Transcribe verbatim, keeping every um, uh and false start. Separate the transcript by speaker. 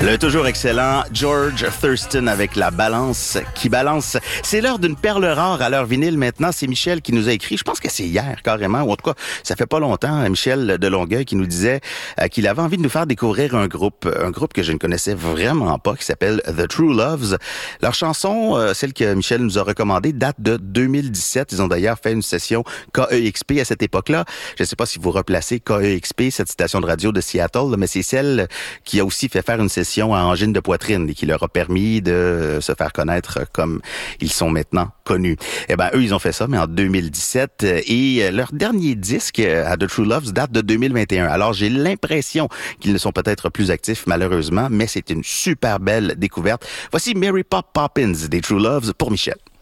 Speaker 1: Le toujours excellent George Thurston avec la balance qui balance. C'est l'heure d'une perle rare à l'heure vinyle maintenant. C'est Michel qui nous a écrit, je pense que c'est hier carrément, ou en tout cas, ça fait pas longtemps, Michel de Longueuil qui nous disait euh, qu'il avait envie de nous faire découvrir un groupe, un groupe que je ne connaissais vraiment pas, qui s'appelle The True Loves. Leur chanson, euh, celle que Michel nous a recommandée, date de deux mille dix-sept. Ils ont d'ailleurs fait une session K E X P à cette époque-là. Je ne sais pas si vous replacez K E X P, cette station de radio de Seattle, là, mais c'est celle qui a aussi fait faire une session à angine de poitrine et qui leur a permis de se faire connaître comme ils sont maintenant connus. Eh ben, eux, ils ont fait ça, mais en deux mille dix-sept, et leur dernier disque à The True Loves date de deux mille vingt et un. Alors, j'ai l'impression qu'ils ne sont peut-être plus actifs, malheureusement, mais c'est une super belle découverte. Voici Mary Pop Poppins des True Loves pour Michel.